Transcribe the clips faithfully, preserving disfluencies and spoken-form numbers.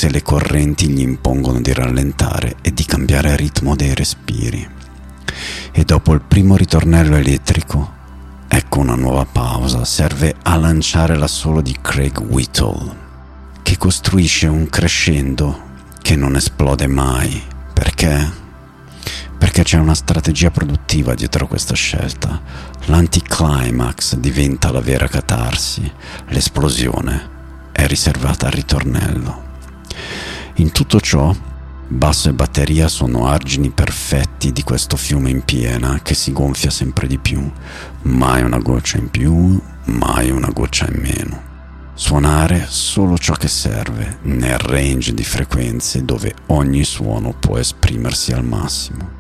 se le correnti gli impongono di rallentare e di cambiare ritmo dei respiri. E dopo il primo ritornello elettrico, ecco una nuova pausa, serve a lanciare l'assolo di Craig Whittle, che costruisce un crescendo che non esplode mai. Perché? Perché c'è una strategia produttiva dietro questa scelta. L'anticlimax diventa la vera catarsi, l'esplosione è riservata al ritornello. In tutto ciò, basso e batteria sono argini perfetti di questo fiume in piena che si gonfia sempre di più, mai una goccia in più, mai una goccia in meno. Suonare solo ciò che serve, nel range di frequenze dove ogni suono può esprimersi al massimo.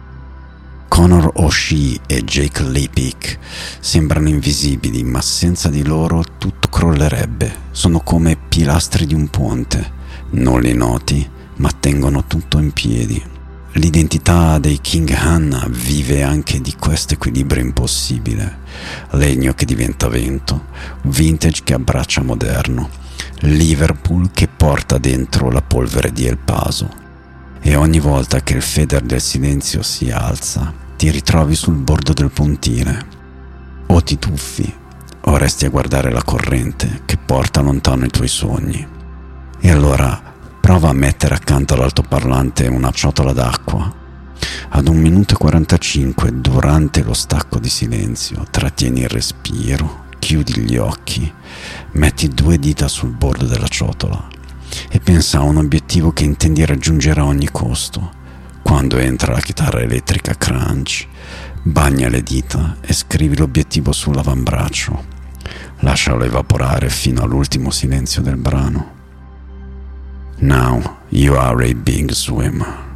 Conor O'Shea e Jake Lepic sembrano invisibili, ma senza di loro tutto crollerebbe. Sono come pilastri di un ponte, non li noti, ma tengono tutto in piedi. L'identità dei King Hanna vive anche di questo equilibrio impossibile. Legno che diventa vento, vintage che abbraccia moderno, Liverpool che porta dentro la polvere di El Paso. E ogni volta che il Feder del silenzio si alza, ti ritrovi sul bordo del pontile. O ti tuffi, o resti a guardare la corrente che porta lontano i tuoi sogni. E allora prova a mettere accanto all'altoparlante una ciotola d'acqua. Ad un minuto e quarantacinque, durante lo stacco di silenzio, trattieni il respiro, chiudi gli occhi, metti due dita sul bordo della ciotola e pensa a un obiettivo che intendi raggiungere a ogni costo. Quando entra la chitarra elettrica crunch, bagna le dita e scrivi l'obiettivo sull'avambraccio. Lascialo evaporare fino all'ultimo silenzio del brano. Now you are a big swimmer.